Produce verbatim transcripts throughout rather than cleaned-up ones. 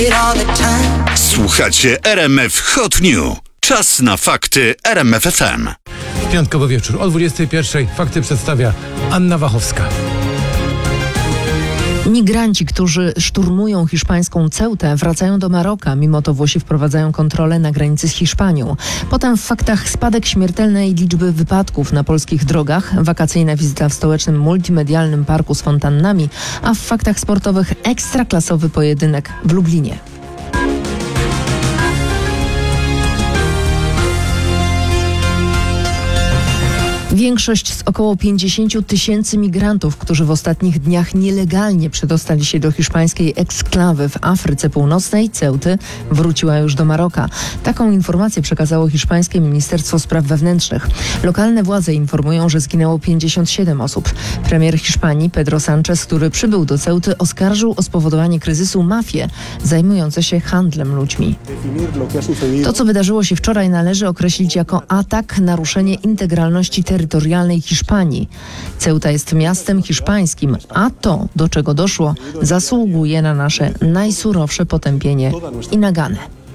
Słuchacie R M F Hot News. Czas na fakty R M F F M. Piątkowy wieczór o dwudziestej pierwszej fakty przedstawia Anna Wachowska. Migranci, którzy szturmują hiszpańską Ceutę, wracają do Maroka. Mimo to Włosi wprowadzają kontrolę na granicy z Hiszpanią. Potem w faktach spadek śmiertelnej liczby wypadków na polskich drogach, wakacyjna wizyta w stołecznym multimedialnym parku z fontannami, a w faktach sportowych ekstraklasowy pojedynek w Lublinie. Większość z około pięćdziesięciu tysięcy migrantów, którzy w ostatnich dniach nielegalnie przedostali się do hiszpańskiej eksklawy w Afryce Północnej, Ceuty, wróciła już do Maroka. Taką informację przekazało hiszpańskie Ministerstwo Spraw Wewnętrznych. Lokalne władze informują, że zginęło pięćdziesiąt siedem osób. Premier Hiszpanii Pedro Sánchez, który przybył do Ceuty, oskarżył o spowodowanie kryzysu mafię zajmujące się handlem ludźmi. To, co wydarzyło się wczoraj, należy określić jako atak, naruszenie integralności terytorialnej terytorialnej Hiszpanii. Ceuta jest miastem hiszpańskim, a to, do czego doszło, zasługuje na nasze najsurowsze potępienie i naganę.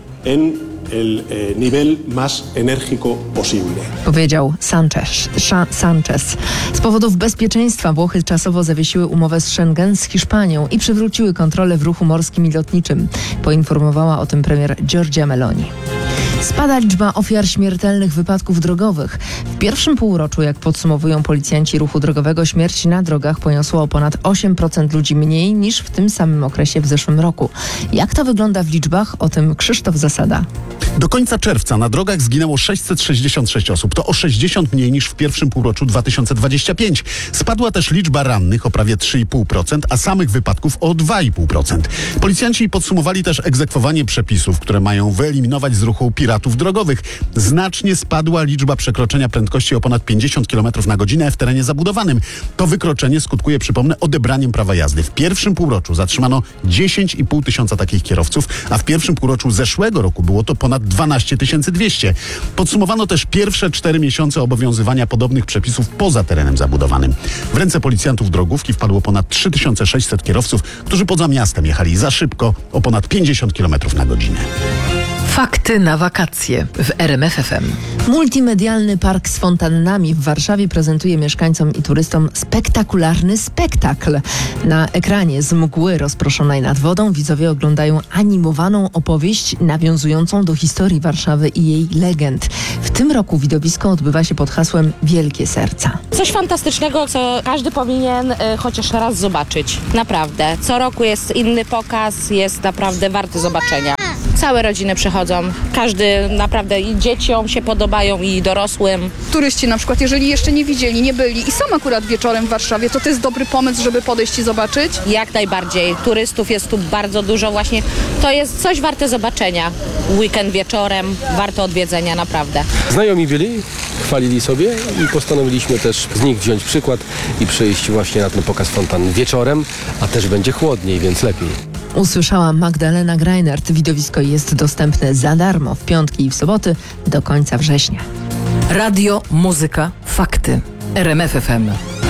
Powiedział Sánchez. Sánchez. Z powodów bezpieczeństwa Włochy czasowo zawiesiły umowę z Schengen z Hiszpanią i przywróciły kontrolę w ruchu morskim i lotniczym. Poinformowała o tym premier Giorgia Meloni. Spada liczba ofiar śmiertelnych wypadków drogowych. W pierwszym półroczu, jak podsumowują policjanci ruchu drogowego, śmierć na drogach poniosło o ponad osiem procent ludzi mniej niż w tym samym okresie w zeszłym roku. Jak to wygląda w liczbach? O tym Krzysztof Zasada. Do końca czerwca na drogach zginęło sześćset sześćdziesiąt sześć osób. To o sześćdziesiąt mniej niż w pierwszym półroczu dwa tysiące dwudziestego piątego. Spadła też liczba rannych o prawie trzy i pół procent, a samych wypadków o dwa i pół procent. Policjanci podsumowali też egzekwowanie przepisów, które mają wyeliminować z ruchu piratów drogowych. Znacznie spadła liczba przekroczenia prędkości o ponad pięćdziesiąt kilometrów na godzinę w terenie zabudowanym. To wykroczenie skutkuje, przypomnę, odebraniem prawa jazdy. W pierwszym półroczu zatrzymano dziesięć i pół tysiąca takich kierowców, a w pierwszym półroczu zeszłego roku było to ponad dwanaście tysięcy dwieście. Podsumowano też pierwsze cztery miesiące obowiązywania podobnych przepisów poza terenem zabudowanym. W ręce policjantów drogówki wpadło ponad trzy tysiące sześćset kierowców, którzy poza miastem jechali za szybko o ponad pięćdziesiąt kilometrów na godzinę. Fakty na wakacje w R M F F M. Multimedialny park z fontannami w Warszawie prezentuje mieszkańcom i turystom spektakularny spektakl. Na ekranie z mgły rozproszonej nad wodą widzowie oglądają animowaną opowieść nawiązującą do historii Warszawy i jej legend. W tym roku widowisko odbywa się pod hasłem Wielkie Serca. Coś fantastycznego, co każdy powinien y, chociaż raz zobaczyć. Naprawdę. Co roku jest inny pokaz, jest naprawdę warty zobaczenia. Całe rodziny przychodzą. Każdy naprawdę i dzieciom się podobają, i dorosłym. Turyści na przykład, jeżeli jeszcze nie widzieli, nie byli i są akurat wieczorem w Warszawie, to to jest dobry pomysł, żeby podejść i zobaczyć? Jak najbardziej. Turystów jest tu bardzo dużo właśnie. To jest coś warte zobaczenia. Weekend wieczorem, warto odwiedzenia naprawdę. Znajomi byli, chwalili sobie i postanowiliśmy też z nich wziąć przykład i przyjść właśnie na ten pokaz fontan wieczorem, a też będzie chłodniej, więc lepiej. Usłyszała Magdalena Greinert. Widowisko jest dostępne za darmo w piątki i w soboty do końca września. Radio, muzyka, fakty. R M F F M.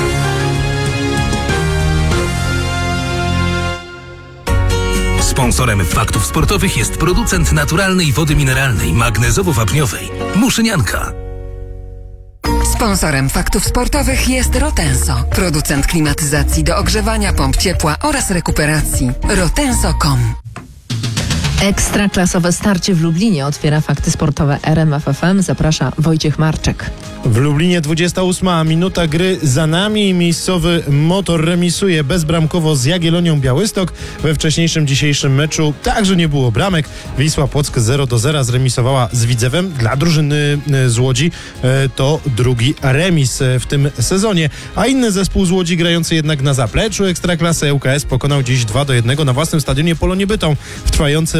Sponsorem faktów sportowych jest producent naturalnej wody mineralnej magnezowo-wapniowej Muszynianka. Sponsorem faktów sportowych jest Rotenso, producent klimatyzacji do ogrzewania, pomp ciepła oraz rekuperacji. rotenso kropka com. Ekstraklasowe starcie w Lublinie otwiera fakty sportowe R M F F M. Zaprasza Wojciech Marczek. W Lublinie dwudziesta ósma minuta gry za nami. Miejscowy Motor remisuje bezbramkowo z Jagiellonią Białystok. We wcześniejszym dzisiejszym meczu także nie było bramek. Wisła Płock zero do zera zremisowała z Widzewem. Dla drużyny z Łodzi to drugi remis w tym sezonie. A inny zespół z Łodzi, grający jednak na zapleczu Ekstraklasy, ŁKS, pokonał dziś dwa do jednego na własnym stadionie Polonię Bytom w trwającym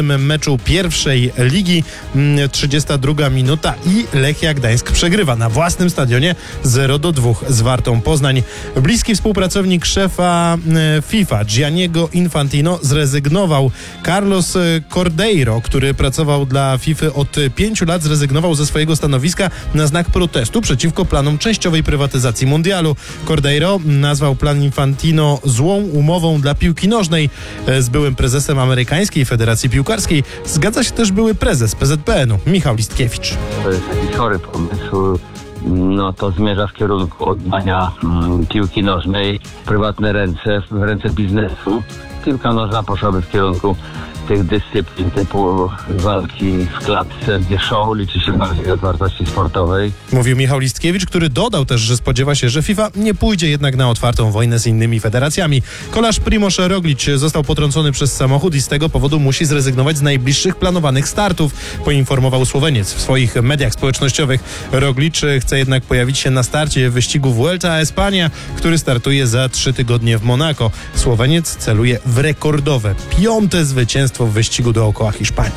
niedzielnym meczu pierwszej ligi. trzydziesta druga minuta i Lechia Gdańsk przegrywa na własnym stadionie zero do dwóch z Wartą Poznań. Bliski współpracownik szefa FIFA Gianniego Infantino zrezygnował. Carlos Cordeiro, który pracował dla FIFA od pięciu lat, zrezygnował ze swojego stanowiska na znak protestu przeciwko planom częściowej prywatyzacji mundialu. Cordeiro nazwał plan Infantino złą umową dla piłki nożnej. Z byłym prezesem amerykańskiej Federacji Piłkarskiej zgadza się też były prezes P Z P N u Michał Listkiewicz. To jest taki chory pomysł. No to zmierza w kierunku oddania mm, piłki nożnej w prywatne ręce, w ręce biznesu. Piłka nożna poszłaby w kierunku tych dyscyplin typu walki w klatce, gdzie show liczy się bardziej od wartości sportowej. Mówił Michał Listkiewicz, który dodał też, że spodziewa się, że FIFA nie pójdzie jednak na otwartą wojnę z innymi federacjami. Kolarz Primoz Roglic został potrącony przez samochód i z tego powodu musi zrezygnować z najbliższych planowanych startów, poinformował Słoweniec w swoich mediach społecznościowych. Roglic chce jednak pojawić się na starcie wyścigu Vuelta a España, który startuje za trzy tygodnie w Monako. Słoweniec celuje w rekordowe piąte zwycięstwo w wyścigu dookoła Hiszpanii.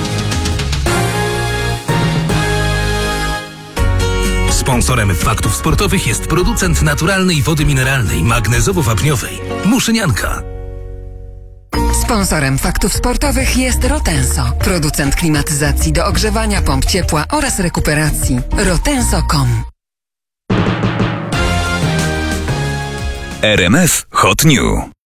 Sponsorem faktów sportowych jest producent naturalnej wody mineralnej magnezowo-wapniowej Muszynianka. Sponsorem faktów sportowych jest Rotenso, producent klimatyzacji do ogrzewania pomp ciepła oraz rekuperacji. rotenso kropka com. R M F Hot New.